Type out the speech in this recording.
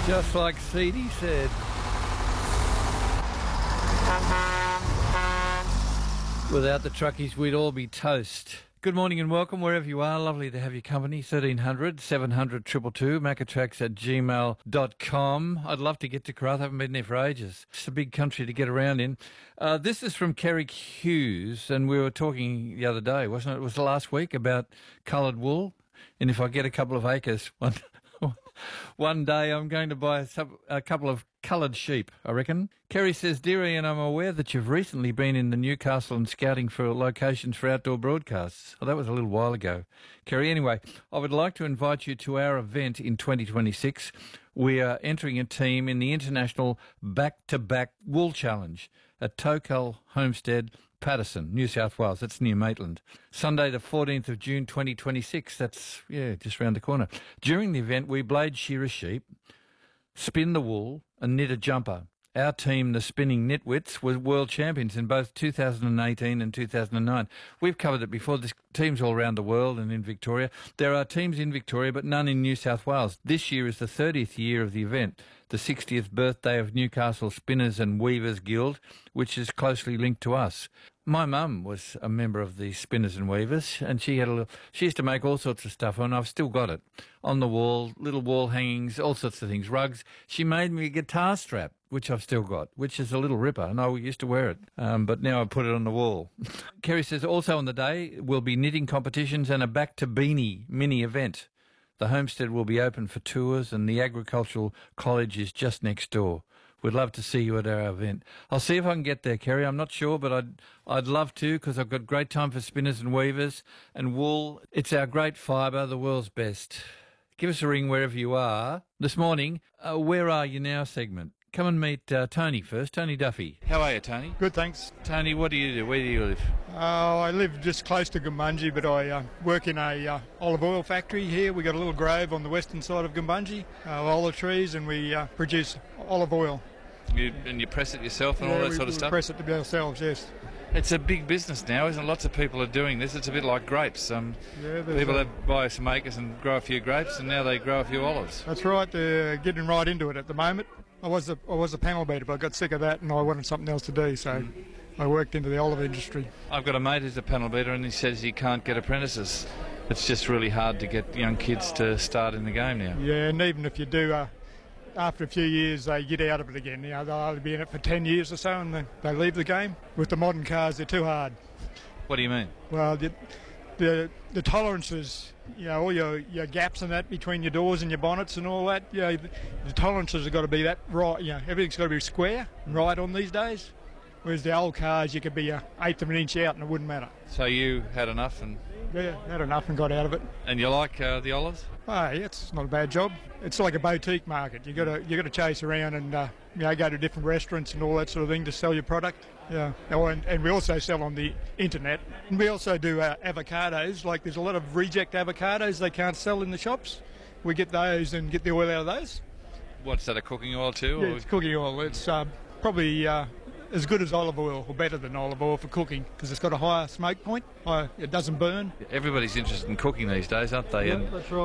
Just like Seedy said. Without the truckies, we'd all be toast. Good morning and welcome wherever you are. Lovely to have your company. 1300 700 222, macatrax@gmail.com. I'd love to get to Karratha. I haven't been there for ages. It's a big country to get around in. This is from Kerry Hughes, and we were talking the other day, wasn't it? It was last week about coloured wool. And if I get a couple of acres, one day I'm going to buy a couple of coloured sheep, I reckon. Kerry says, "Dear Ian, I'm aware that you've recently been in the Newcastle and scouting for locations for outdoor broadcasts." Oh, that was a little while ago. Kerry, anyway, I would like to invite you to our event in 2026. We are entering a team in the International Back-to-Back Wool Challenge at Tokal Homestead, Patterson, New South Wales. That's near Maitland. Sunday the 14th of June 2026. That's, just round the corner. During the event, we blade shear a sheep, spin the wool and knit a jumper. Our team, the Spinning Nitwits, were world champions in both 2018 and 2009. We've covered it before. There's teams all around the world and in Victoria. There are teams in Victoria, but none in New South Wales. This year is the 30th year of the event, the 60th birthday of Newcastle Spinners and Weavers Guild, which is closely linked to us. My mum was a member of the Spinners and Weavers, and she used to make all sorts of stuff, and I've still got it on the wall, little wall hangings, all sorts of things, rugs. She made me a guitar strap, which I've still got, which is a little ripper, and I used to wear it, but now I put it on the wall. Kerry says, also on the day will be knitting competitions and a Back to Beanie mini event. The homestead will be open for tours, and the agricultural college is just next door. We'd love to see you at our event. I'll see if I can get there, Kerry. I'm not sure, but I'd love to, because I've got great time for spinners and weavers and wool. It's our great fibre, the world's best. Give us a ring wherever you are. This morning, Where Are You Now segment. Come and meet Tony first, Tony Duffy. How are you, Tony? Good, thanks. Tony, what do you do? Where do you live? I live just close to Gumbunji, but I work in a olive oil factory here. We got a little grove on the western side of Gumbunji, olive trees, and we produce olive oil. And you press it yourself and all that sort of stuff? We press it to be ourselves, yes. It's a big business now, isn't it? Lots of people are doing this. It's a bit like grapes. People buy some acres and grow a few grapes, and now they grow a few olives. That's right. They're getting right into it at the moment. I was a panel beater, but I got sick of that and I wanted something else to do, so I worked into the olive industry. I've got a mate who's a panel beater, and he says he can't get apprentices. It's just really hard to get young kids to start in the game now. Yeah, and even if you do, after a few years, they get out of it again. They'll only be in it for 10 years or so, and they leave the game. With the modern cars, they're too hard. What do you mean? Well, the tolerances, all your gaps and that between your doors and your bonnets and all that, the tolerances have got to be that right. Everything's got to be square and right on these days. Whereas the old cars, you could be 1/8 of an inch out and it wouldn't matter. So you had enough and... Yeah, had enough and got out of it. And you like the olives? Oh, yeah, it's not a bad job. It's like a boutique market. You got to chase around and go to different restaurants and all that sort of thing to sell your product. Yeah, and we also sell on the internet. And we also do avocados. Like there's a lot of reject avocados they can't sell in the shops. We get those and get the oil out of those. What's that, a cooking oil too? Yeah, it's cooking oil. It's probably as good as olive oil, or better than olive oil for cooking, because it's got a higher smoke point. It doesn't burn. Everybody's interested in cooking these days, aren't they? Yeah, that's right.